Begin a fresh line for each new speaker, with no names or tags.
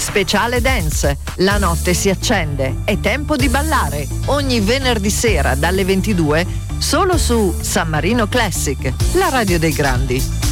Speciale Dance. La notte si accende, è tempo di ballare. Ogni venerdì sera dalle 22 solo su San Marino Classic, la radio dei grandi.